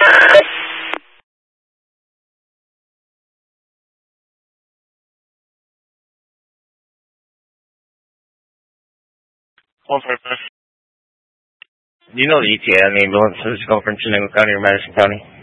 Do you know the ETA on the ambulance that is going from Chenango County or Madison County?